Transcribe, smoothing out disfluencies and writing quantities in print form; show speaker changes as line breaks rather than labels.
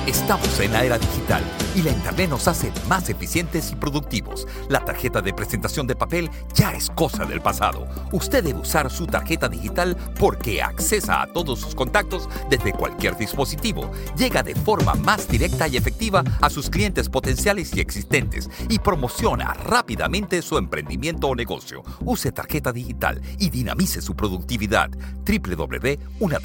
Estamos en la era digital y la Internet nos hace más eficientes y productivos. La tarjeta de presentación de papel ya es cosa del pasado. Usted debe usar su tarjeta digital porque accesa a todos sus contactos desde cualquier dispositivo. Llega de forma más directa y efectiva a sus clientes potenciales y existentes y promociona rápidamente su emprendimiento o negocio. Use tarjeta digital y dinamice su productividad. www.unatarjeta.com